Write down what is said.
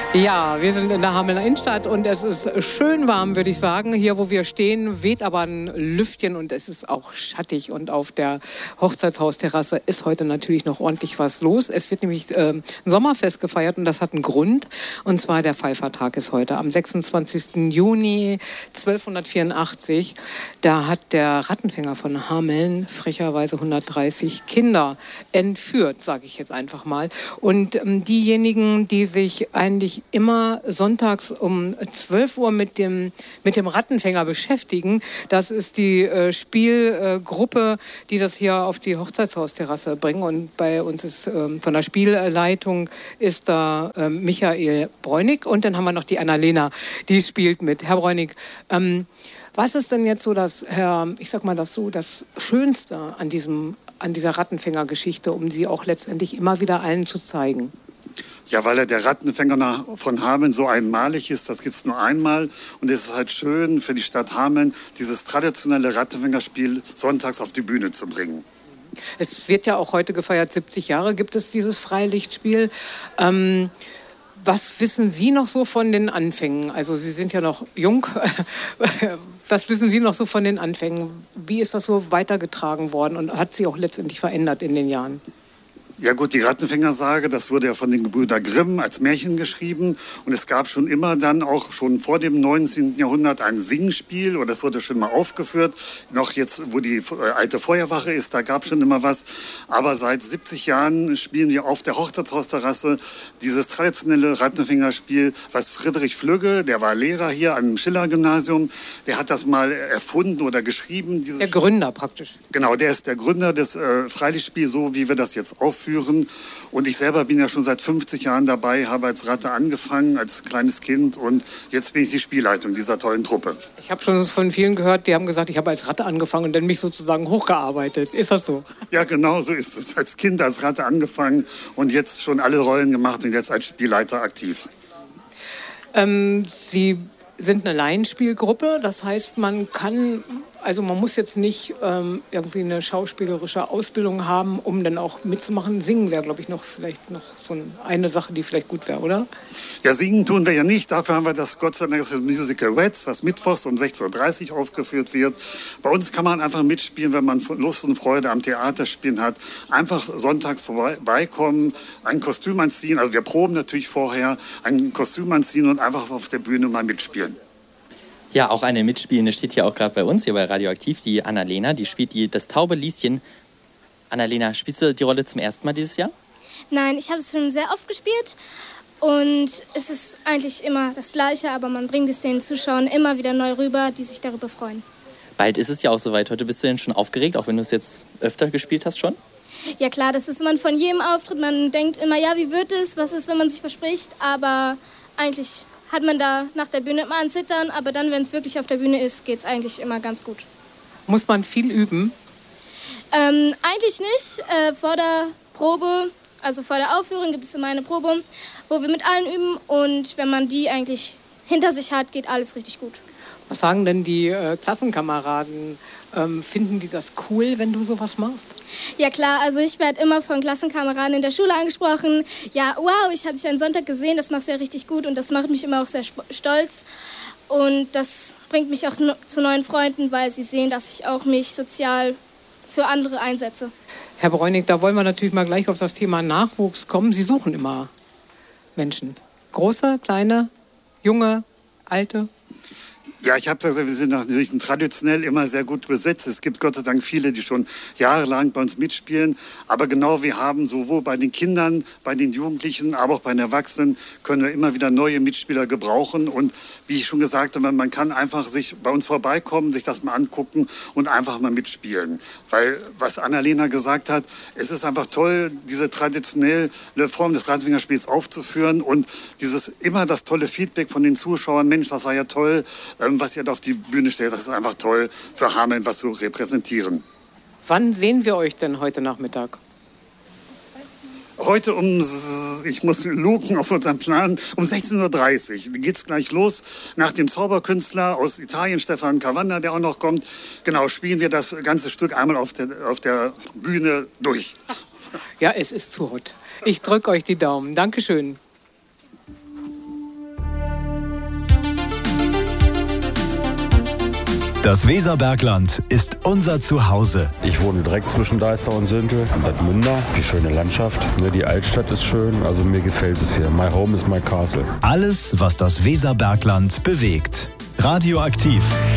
Ja, wir sind in der Hamelner Innenstadt und es ist schön warm, würde ich sagen. Hier, wo wir stehen, weht aber ein Lüftchen und es ist auch schattig. Und auf der Hochzeitshausterrasse ist heute natürlich noch ordentlich was los. Es wird nämlich ein Sommerfest gefeiert und das hat einen Grund. Und zwar der Pfeiffertag ist heute am 26. Juni 1284. Da hat der Rattenfänger von Hameln frecherweise 130 Kinder entführt, sage ich jetzt einfach mal. Und diejenigen, die sich eigentlich immer sonntags um 12 Uhr mit dem Rattenfänger beschäftigen. Das ist die Spielgruppe, die das hier auf die Hochzeitshausterrasse bringen. Und bei uns ist von der Spielleitung ist da Michael Bräunig und dann haben wir noch die Annalena, die spielt mit. Herr Bräunig, was ist denn jetzt so das Schönste an dieser Rattenfänger-Geschichte, um sie auch letztendlich immer wieder allen zu zeigen? Ja, weil der Rattenfänger von Hameln so einmalig ist, das gibt es nur einmal. Und es ist halt schön für die Stadt Hameln, dieses traditionelle Rattenfängerspiel sonntags auf die Bühne zu bringen. Es wird ja auch heute gefeiert, 70 Jahre gibt es dieses Freilichtspiel. Was wissen Sie noch so von den Anfängen? Also Sie sind ja noch jung. Was wissen Sie noch so von den Anfängen? Wie ist das so weitergetragen worden und hat sich auch letztendlich verändert in den Jahren? Ja gut, die Rattenfängersage, das wurde ja von den Gebrüder Grimm als Märchen geschrieben. Und es gab schon immer dann auch schon vor dem 19. Jahrhundert ein Singspiel. Oder das wurde schon mal aufgeführt. Noch jetzt, wo die alte Feuerwache ist, da gab es schon immer was. Aber seit 70 Jahren spielen wir auf der Hochzeitshausterrasse dieses traditionelle Rattenfängerspiel, was Friedrich Flügge, der war Lehrer hier am Schiller-Gymnasium, der hat das mal erfunden oder geschrieben. Der Gründer praktisch. Genau, der ist der Gründer des Freilichtspiels, so wie wir das jetzt aufführen. Und ich selber bin ja schon seit 50 Jahren dabei, habe als Ratte angefangen, als kleines Kind. Und jetzt bin ich die Spielleitung dieser tollen Truppe. Ich habe schon von vielen gehört, die haben gesagt, ich habe als Ratte angefangen und dann mich sozusagen hochgearbeitet. Ist das so? Ja, genau so ist es. Als Kind, als Ratte angefangen und jetzt schon alle Rollen gemacht und jetzt als Spielleiter aktiv. Sie sind eine Laienspielgruppe, das heißt, man muss jetzt nicht irgendwie eine schauspielerische Ausbildung haben, um dann auch mitzumachen. Singen wäre, glaube ich, vielleicht noch so eine Sache, die vielleicht gut wäre, oder? Ja, singen tun wir ja nicht. Dafür haben wir das Gott sei Dank das Musical Reds, was mittwochs um 16:30 Uhr aufgeführt wird. Bei uns kann man einfach mitspielen, wenn man Lust und Freude am Theaterspielen hat. Einfach sonntags vorbeikommen, ein Kostüm anziehen. Also wir proben natürlich vorher, ein Kostüm anziehen und einfach auf der Bühne mal mitspielen. Ja, auch eine Mitspielende steht hier auch gerade bei uns, hier bei Radioaktiv, die Annalena, die spielt das taube Lieschen. Annalena, spielst du die Rolle zum ersten Mal dieses Jahr? Nein, ich habe es schon sehr oft gespielt und es ist eigentlich immer das Gleiche, aber man bringt es den Zuschauern immer wieder neu rüber, die sich darüber freuen. Bald ist es ja auch soweit. Heute bist du denn schon aufgeregt, auch wenn du es jetzt öfter gespielt hast schon? Ja klar, das ist man von jedem Auftritt, man denkt immer, ja, wie wird es, was ist, wenn man sich verspricht, aber eigentlich hat man da nach der Bühne immer ein Zittern, aber dann, wenn es wirklich auf der Bühne ist, geht es eigentlich immer ganz gut. Muss man viel üben? Eigentlich nicht. Vor der Probe, also vor der Aufführung gibt es immer eine Probe, wo wir mit allen üben und wenn man die eigentlich hinter sich hat, geht alles richtig gut. Was sagen denn die Klassenkameraden? Finden die das cool, wenn du sowas machst? Ja klar, also ich werde immer von Klassenkameraden in der Schule angesprochen. Ja, wow, ich habe dich einen Sonntag gesehen, das machst du ja richtig gut und das macht mich immer auch sehr stolz. Und das bringt mich auch zu neuen Freunden, weil sie sehen, dass ich auch mich sozial für andere einsetze. Herr Bräunig, da wollen wir natürlich mal gleich auf das Thema Nachwuchs kommen. Sie suchen immer Menschen. Große, kleine, junge, alte? Ja, ich habe gesagt, wir sind natürlich traditionell immer sehr gut besetzt. Es gibt Gott sei Dank viele, die schon jahrelang bei uns mitspielen. Aber genau, wir haben sowohl bei den Kindern, bei den Jugendlichen, aber auch bei den Erwachsenen können wir immer wieder neue Mitspieler gebrauchen. Und wie ich schon gesagt habe, man kann einfach sich bei uns vorbeikommen, sich das mal angucken und einfach mal mitspielen. Weil, was Annalena gesagt hat, es ist einfach toll, diese traditionelle Form des Rattenfängerspiels aufzuführen und immer das tolle Feedback von den Zuschauern. Mensch, das war ja toll. Was ihr da auf die Bühne stellt, das ist einfach toll für Hameln, was zu repräsentieren. Wann sehen wir euch denn heute Nachmittag? Heute ich muss luken auf unseren Plan, um 16:30 Uhr geht es gleich los. Nach dem Zauberkünstler aus Italien, Stefan Cavanna, der auch noch kommt. Genau, spielen wir das ganze Stück einmal auf der Bühne durch. Ja, es ist zu hot. Ich drücke euch die Daumen. Dankeschön. Das Weserbergland ist unser Zuhause. Ich wohne direkt zwischen Deister und Süntel, Bad Münder. Die schöne Landschaft, die Altstadt ist schön, also mir gefällt es hier. My home is my castle. Alles, was das Weserbergland bewegt. Radioaktiv.